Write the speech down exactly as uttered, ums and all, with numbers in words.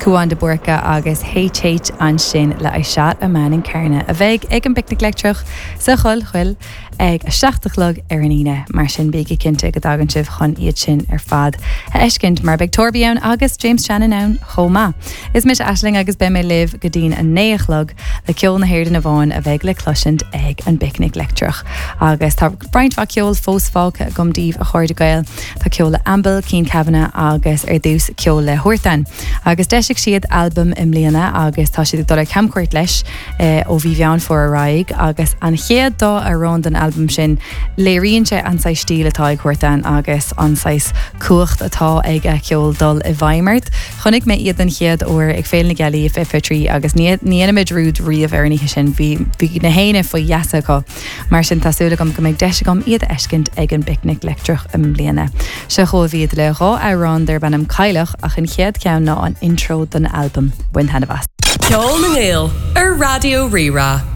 Cuan de Burca agus H H an sin le a seat a man in Cairne. A bheith ag an picnic lectrach sa chul chul ag a seachtachlog ar an ine, mar sin bígi cinnte go dagan sibh chun iad sin ar fad. A eiscint mar beag Torbion agus James Shannon ann chomá. Is mit Aisling agus be mé liv go dín a néachlog le ceol na héir na bháin a bheith le cloisiint ag an picnic lectrach. Agus tá braint fa ceol fósfáilcha gomdíh a chuir de gail, tá ceol le ambil, cín cabhana agus ar dús ceol le huirtan. Agus deisic siad album im líana agus tá siad dul camcuirt leis ó bhí bhean for a raig agus an chéad dó a rond an album sin léiríonn sé an sais stíl atá ag chuirtan agus an sais cuacht atá ag a ceol dul i bhaimart. Chnig mé iad an chéad ó ag féil na gealaí if ifitrí agus níanamid rúd riamh ar nithe sin bhí na héine faoi jaasa có. Mar sin tásúla gom go méid deise gom iad eiscint ag an picnic lectrach im líana. Se cho bhíad le rá a rán der ban am cailech ach an chéad ceann ná an intro den album Buin Hanna Bas. Ceol na Gael ar Radio Rira.